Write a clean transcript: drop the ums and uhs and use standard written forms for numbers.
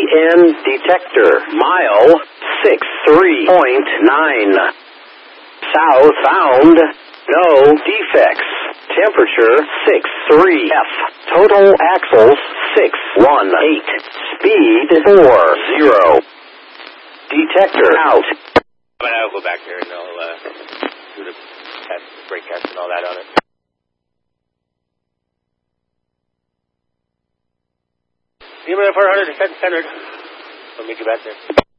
EN detector. Mile 63.9. Southbound. No defects. Temperature 63F. Total axles 618. Speed 40. Detector out. I'll go back there and I'll do the brake test and all that on it. Number 400 is centered. I'll meet you back there.